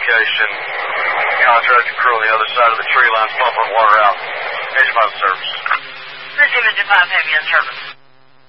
location. Contractor crew on the other side of the tree line pumping water out. Edge 5 service. This is Image 5 Heavy in service.